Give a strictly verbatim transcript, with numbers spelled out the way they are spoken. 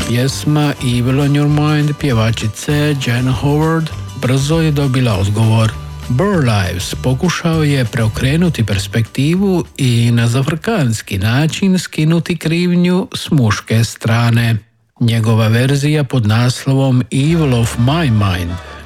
Pjesma Evil on Your Mind pjevačice Jan Howard brzo je dobila odgovor. Burr Lives pokušao je preokrenuti perspektivu i na zafrkanski način skinuti krivnju s muške strane. Njegova verzija pod naslovom Evil of My Mind